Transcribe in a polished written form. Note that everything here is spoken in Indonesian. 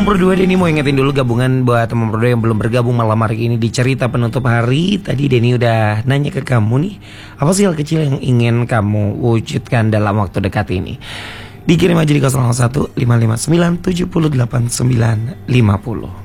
teman berdua, Denny mau ingetin dulu gabungan buat teman berdua yang belum bergabung malam hari ini di cerita penutup hari. Tadi Denny udah nanya ke kamu nih, apa sih hal kecil yang ingin kamu wujudkan dalam waktu dekat ini? Dikirim aja di 01559 78 950.